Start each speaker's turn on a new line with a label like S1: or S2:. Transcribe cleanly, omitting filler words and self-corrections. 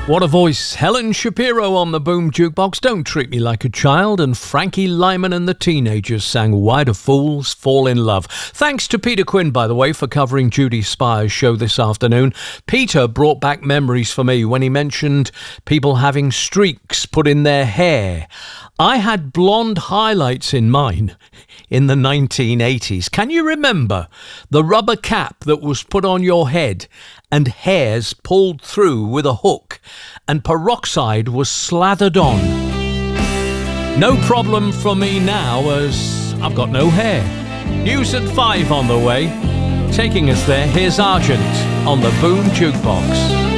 S1: What a voice. Helen Shapiro on the Boom Jukebox. Don't Treat Me Like a Child. And Frankie Lyman and the Teenagers sang Why Do Fools Fall in Love. Thanks to Peter Quinn, by the way, for covering Judy Spire's show this afternoon. Peter brought back memories for me when he mentioned people having streaks put in their hair. I had blonde highlights in mine in the 1980s. Can you remember the rubber cap that was put on your head and hairs pulled through with a hook and peroxide was slathered on? No problem for me now as I've got no hair. News at 5 on the way. Taking us there, here's Argent on the Boom Jukebox.